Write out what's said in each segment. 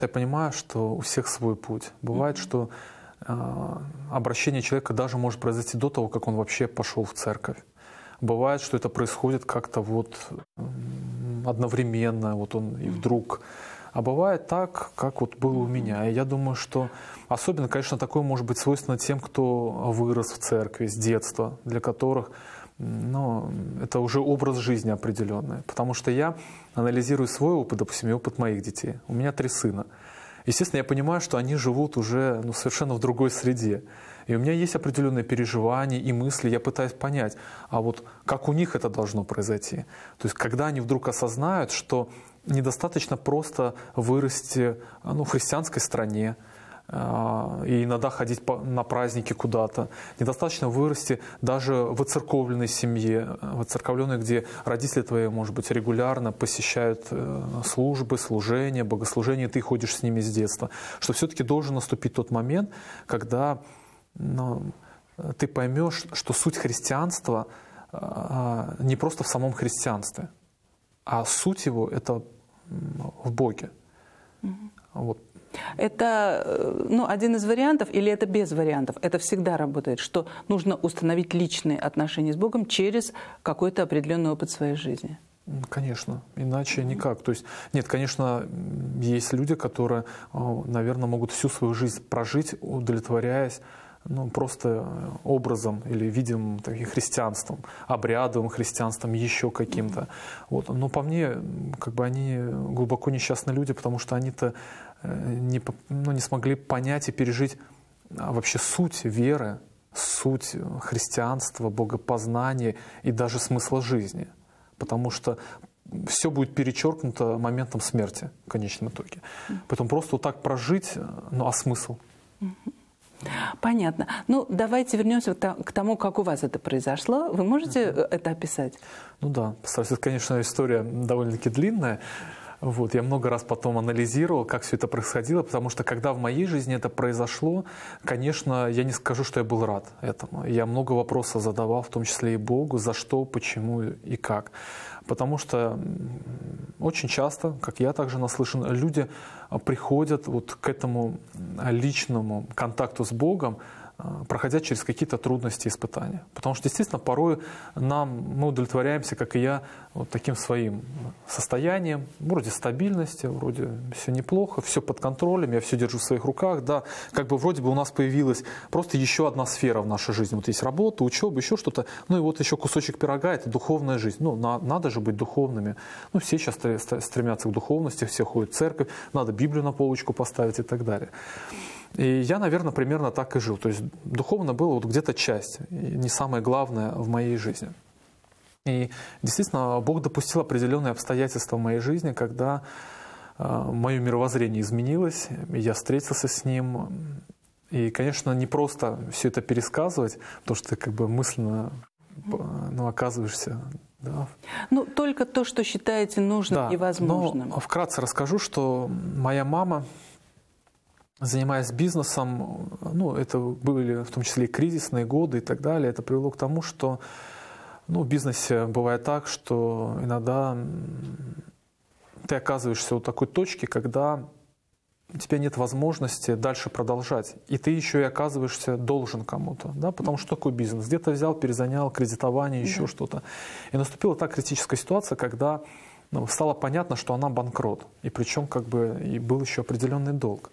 Я понимаю, что у всех свой путь. Бывает, что обращение человека даже может произойти до того, как он вообще пошел в церковь. Бывает, что это происходит как-то вот одновременно, вот он и вдруг. А бывает так, как вот было у меня. И я думаю, что особенно, конечно, такое может быть свойственно тем, кто вырос в церкви с детства, для которых это уже образ жизни определенный. Потому что я анализирую свой опыт, допустим, и опыт моих детей. У меня 3 сына. Естественно, я понимаю, что они живут уже совершенно в другой среде. И у меня есть определенные переживания и мысли, я пытаюсь понять, а вот как у них это должно произойти. То есть, когда они вдруг осознают, что недостаточно просто вырасти в христианской стране, и иногда ходить на праздники куда-то. Недостаточно вырасти даже в воцерковленной семье, воцерковленной, где родители твои, может быть, регулярно посещают службы, служения, богослужения, и ты ходишь с ними с детства. Что все-таки должен наступить тот момент, когда ты поймешь, что суть христианства не просто в самом христианстве, а суть его — это в Боге. Вот. Это один из вариантов или это без вариантов? Это всегда работает, что нужно установить личные отношения с Богом через какой-то определенный опыт своей жизни. Конечно, иначе никак. То есть, нет, конечно, есть люди, которые, наверное, могут всю свою жизнь прожить, удовлетворяясь просто образом или видимым христианством, обрядовым христианством, еще каким-то. Вот. Но по мне, они глубоко несчастные люди, потому что они-то не смогли понять и пережить вообще суть веры, суть христианства, богопознания и даже смысла жизни. Потому что все будет перечеркнуто моментом смерти в конечном итоге. Поэтому просто вот так прожить, а смысл? Понятно. Давайте вернемся к тому, как у вас это произошло. Вы можете это описать? Да, постараюсь. Это, конечно, история довольно-таки длинная. Вот, я много раз потом анализировал, как все это происходило, потому что когда в моей жизни это произошло, конечно, я не скажу, что я был рад этому. Я много вопросов задавал, в том числе и Богу, за что, почему и как. Потому что очень часто, как я также наслышан, люди приходят вот к этому личному контакту с Богом, проходя через какие-то трудности и испытания. Потому что действительно порой мы удовлетворяемся, как и я, вот таким своим состоянием, вроде стабильности, вроде все неплохо, все под контролем, я все держу в своих руках, да, вроде бы у нас появилась просто еще одна сфера в нашей жизни. Вот есть работа, учеба, еще что-то, и вот еще кусочек пирога — это духовная жизнь. Надо же быть духовными. Все сейчас стремятся к духовности, все ходят в церковь, надо Библию на полочку поставить и так далее. И я, наверное, примерно так и жил. То есть духовно было где-то часть, не самое главное в моей жизни. И действительно, Бог допустил определенные обстоятельства в моей жизни, когда мое мировоззрение изменилось, я встретился с Ним. И, конечно, не просто все это пересказывать, потому что ты мысленно оказываешься... Да. Только то, что считаете нужным и возможным. Но вкратце расскажу, что моя мама, занимаясь бизнесом, это были в том числе и кризисные годы и так далее, это привело к тому, что в бизнесе бывает так, что иногда ты оказываешься в такой точке, когда у тебя нет возможности дальше продолжать, и ты еще и оказываешься должен кому-то, да, потому что такой бизнес. Где-то взял, перезанял, кредитование, еще что-то. И наступила та критическая ситуация, когда стало понятно, что она банкрот, и причем и был еще определенный долг.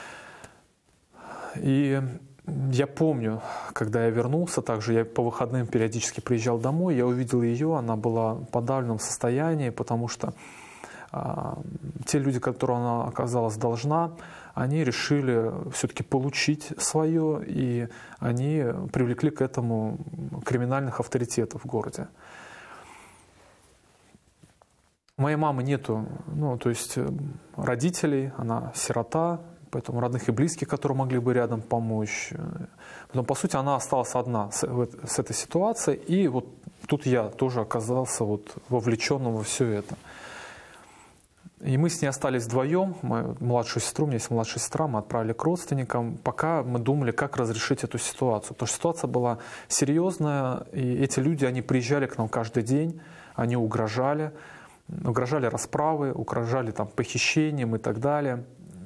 И я помню, когда я вернулся, также я по выходным периодически приезжал домой, я увидел ее, она была в подавленном состоянии, потому что те люди, которым она оказалась должна, они решили все-таки получить свое, и они привлекли к этому криминальных авторитетов в городе. У моей мамы нету, родителей, она сирота, поэтому родных и близких, которые могли бы рядом помочь. Но, по сути, она осталась одна с этой ситуацией, и вот тут я тоже оказался вовлеченным во все это. И мы с ней остались вдвоем, мою младшую сестру, у меня есть младшая сестра, мы отправили к родственникам, пока мы думали, как разрешить эту ситуацию. Потому что ситуация была серьезная, и эти люди, они приезжали к нам каждый день, они угрожали расправой, угрожали похищением и так далее.